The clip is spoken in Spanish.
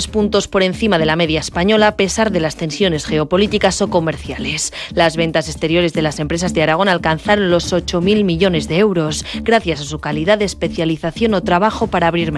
puntos por encima de la media española a pesar de las tensiones geopolíticas o comerciales. Las ventas exteriores de las empresas de Aragón alcanzaron los 8.000 millones de euros, gracias a su calidad de especialización o trabajo para abrir mercados.